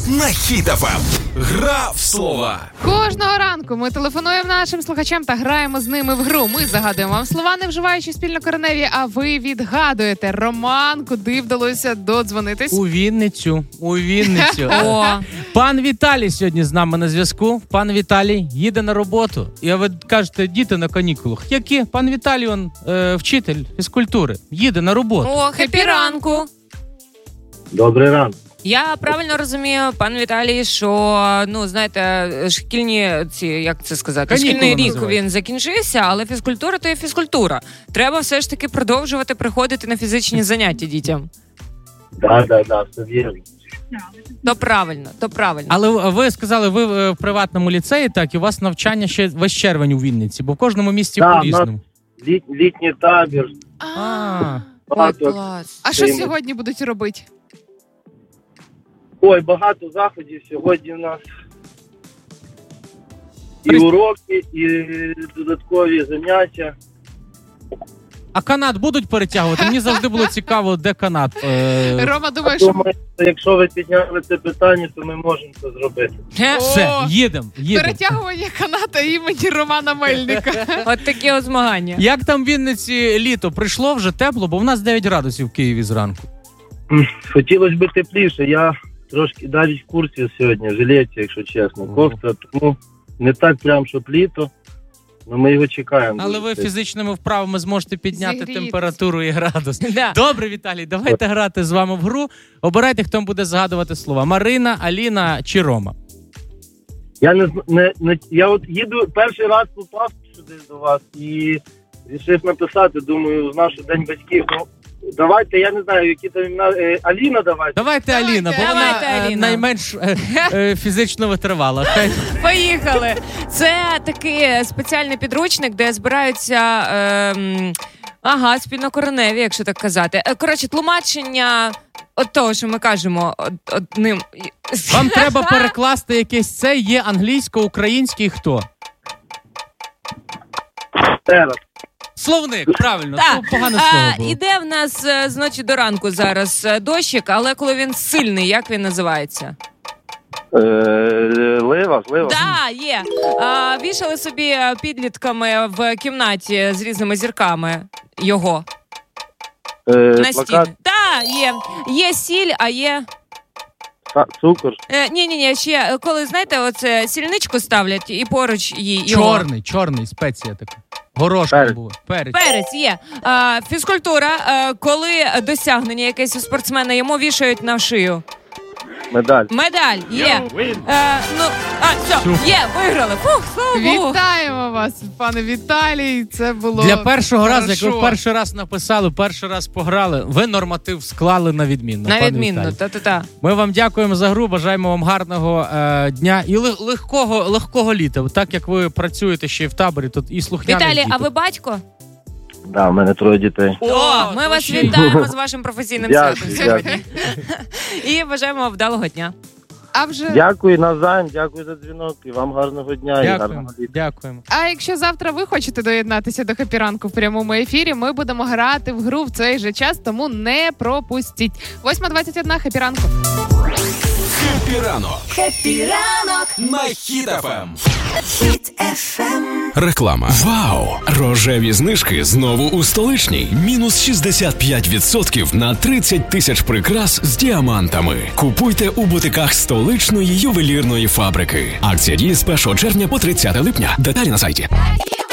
на Хіт ФМ. Гра в слова. Кожного ранку ми телефонуємо нашим слухачам та граємо з ними в гру. Ми загадуємо вам слова, не вживаючи спільнокореневі, а ви відгадуєте. Роман, куди вдалося додзвонитись? У Вінницю. О. Пан Віталій сьогодні з нами на зв'язку. Пан Віталій їде на роботу. І ви кажете, діти на канікулах. Які? Пан Віталій, він вчитель фізкультури. Їде на роботу. О, хеппі ранку. Добрий ранок. Я правильно розумію, пан Віталій, що, знаєте, шкільні як це сказати, канікули шкільний рік називають. він закінчився, але фізкультура то є фізкультура. Треба все ж таки продовжувати приходити на фізичні заняття дітям. Да, все вірно. То правильно. Але ви сказали, ви в приватному ліцеї, так, і у вас навчання ще весь червень у Вінниці, бо в кожному місті по-різному. Літній табір. Ой, клас. А що сьогодні будуть робити? Ой, багато заходів. Сьогодні у нас і уроки, і додаткові заняття. А канат будуть перетягувати? Мені завжди було цікаво, де канат. Рома, думаю, що... Думаю, якщо ви підняли це питання, то ми можемо це зробити. Все, їдемо. Перетягування каната імені Романа Мельника. От такі от змагання. Як там в Вінниці літо? Прийшло вже тепло, бо в нас 9 градусів в Києві зранку. Хотілося б тепліше. Я трошки навіть в курсі сьогодні, в жилеті, якщо чесно. Кофта, тому не так прям, щоб літо. Но ми його чекаємо. Але ви фізичними вправами зможете підняти Зігрітися. температуру і градус. Да. Добре, Віталій, давайте грати з вами в гру. Обирайте, хто буде згадувати слова. Марина, Аліна чи Рома. Я от їду, перший раз попав сюди до вас і вирішив написати, думаю, в наш день батьків. Ну, давайте, я не знаю, які там імена. Аліна давайте. Давайте Аліна, бо вона Аліна. найменш фізично витривала. Поїхали. Це такий спеціальний підручник, де збираються спільнокореневі, якщо так казати. Коротше, тлумачення от того, що ми кажемо одним. Вам треба перекласти якесь це, є англійсько-український хто? Зараз. Словник, правильно. Так. Погане слово було. Іде в нас з ночі до ранку зараз дощик, але коли він сильний, як він називається? Лива. Так, є. Вішали собі підлітками в кімнаті з різними зірками його. На стіні. Так, є. Є сіль, а є... Цукор. Ні, ще коли, знаєте, оце сільничку ставлять і поруч її. Чорний, спеція така. Горошком було. Перець є. Фізкультура, коли досягнення якесь у спортсмена, йому вішають на шию. Медаль, є. Все, є, виграли. Фух, слава Богу. Вітаємо вас, пане Віталій. Це було Для першого разу, як хорошо. ви перший раз написали, перший раз пограли, ви норматив склали на відмінно. На пане відмінно, Віталій. та-та-та. Ми вам дякуємо за гру, бажаємо вам гарного дня і легкого літа. Так як ви працюєте ще й в таборі, тут і слухняних Віталій, діток. а ви батько? Да, в мене 3 дітей. Ми вас вітаємо з вашим професійним святом Дякую. сьогодні. І бажаємо вам вдалого дня. А вже... Дякую навзаєм, дякую за дзвінок і вам гарного дня і гарного літа. Дякуємо. А якщо завтра ви хочете доєднатися до «Хеппі ранку» в прямому ефірі, ми будемо грати в гру в цей же час, тому не пропустіть. 8:21, «Хеппі ранку». Хеппі ранок. Хеппі ранок На Хіт ФМ. Хіт FM. Реклама. Вау! Рожеві знижки знову у столичній. Мінус 65% на 30 тисяч прикрас з діамантами. Купуйте у бутиках столичної ювелірної фабрики. Акція діє з 1 червня по 30 липня. Деталі на сайті.